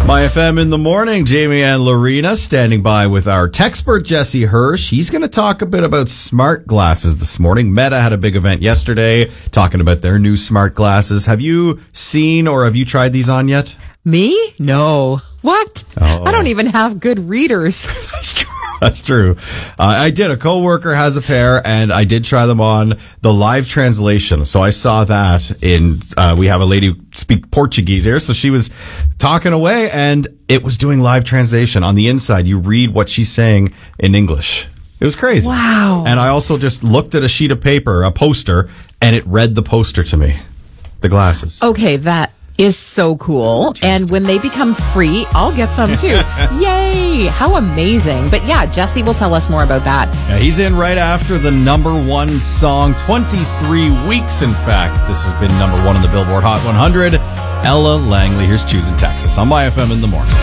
My FM in the morning, Jamie and Lorena standing by with our techspert Jesse Hirsch. He's going to talk a bit about smart glasses this morning. Meta had a big event yesterday talking about their new smart glasses. Have you seen or have you tried these on yet? Me? No. What? Oh. I don't even have good readers. That's true. I did. A coworker has a pair, and I did try them on the live translation. So I saw that in. We have a lady who speaks Portuguese here, so she was talking away, and it was doing live translation. On the inside, you read what she's saying in English. It was crazy. Wow. And I also just looked at a sheet of paper, a poster, and it read the poster to me. The glasses. Okay, that is so cool. And when they become free, I'll get some too. Yay! How amazing. But yeah, Jesse will tell us more about that. Yeah, he's in right after the number one song, 23 weeks, in fact. This has been number one on the Billboard Hot 100. Ella Langley, here's Choosing Texas on My FM in the morning.